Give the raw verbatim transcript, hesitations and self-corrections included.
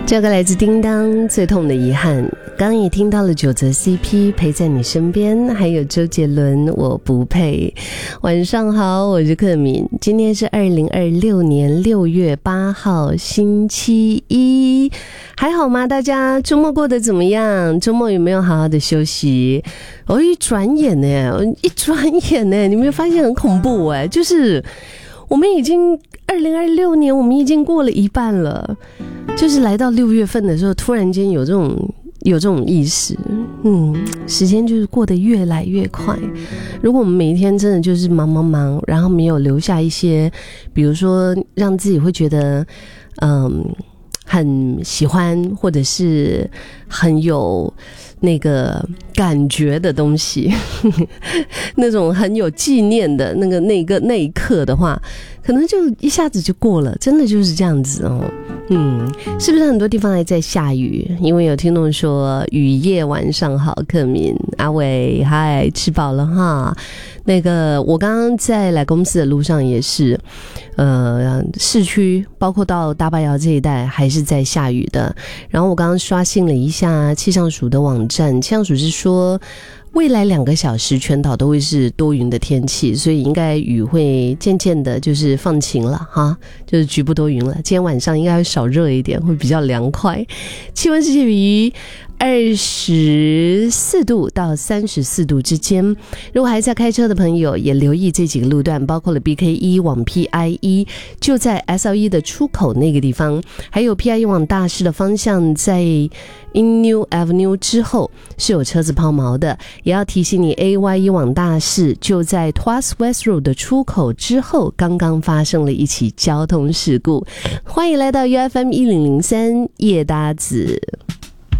这个来自叮当最痛的遗憾，刚刚也听到了九泽 C P 陪在你身边，还有周杰伦我不配。晚上好，我是克敏，今天是二零二六年六月八号星期一，还好吗？大家周末过得怎么样？周末有没有好好的休息？哦，一转眼呢，一转眼呢，你没有发现很恐怖哎？就是我们已经二零二六年，我们已经过了一半了。就是来到六月份的时候，突然间有这种有这种意识，嗯，时间就是过得越来越快。如果我们每一天真的就是忙忙忙，然后没有留下一些，比如说让自己会觉得，嗯，很喜欢或者是很有那个感觉的东西，那种很有纪念的那个那个那一刻的话，可能就一下子就过了，真的就是这样子哦。嗯，是不是很多地方还在下雨？因为有听众说雨夜晚上好，克敏阿伟嗨，吃饱了哈。那个我刚刚在来公司的路上也是，呃，市区包括到大巴窑这一带还是在下雨的。然后我刚刚刷新了一下气象署的网站，气象署是说未来两个小时全岛都会是多云的天气，所以应该雨会渐渐的就是放晴了哈，就是局部多云了。今天晚上应该会少热一点，会比较凉快。气温是介于二十四度到三十四度之间。如果还在开车的朋友也留意这几个路段，包括了 B K 一 往 P I 一 就在 S L 一 的出口那个地方，还有 P I 一 往大师的方向在 Innew Avenue 之后是有车子抛锚的。也要提醒你 A Y 一 往大师就在 Tuas West Road 的出口之后刚刚发生了一起交通事故。欢迎来到 U F M 一零零三夜搭子。